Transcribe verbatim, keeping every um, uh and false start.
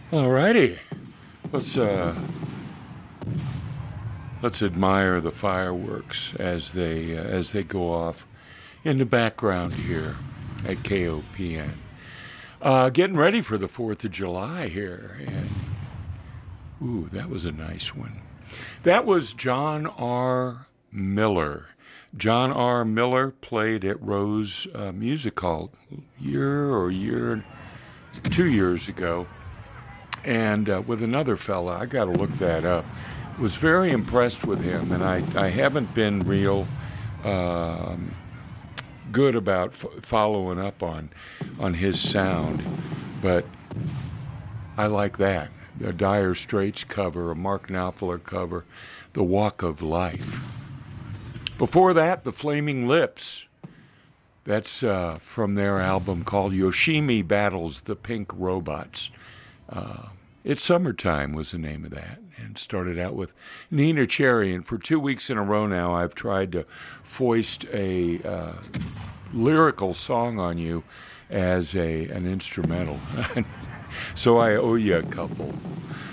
All righty. Let's uh, let's admire the fireworks as they uh, as they go off in the background here at K O P N. Uh, getting ready for the Fourth of July here, and ooh, that was a nice one. That was John R. Miller. John R. Miller played at Rose uh, Music Hall year or year, two years ago, and uh, with another fella. I got to look that up. Was very impressed with him, and I, I haven't been real um, good about f- following up on on his sound, but I like that. A Dire Straits cover, a Mark Knopfler cover, The Walk of Life. Before that, The Flaming Lips. That's uh, from their album called Yoshimi Battles the Pink Robots. Uh, It's Summertime was the name of that, and started out with Nina Cherry. And for two weeks in a row now, I've tried to foist a uh, lyrical song on you as a an instrumental. So I owe you a couple.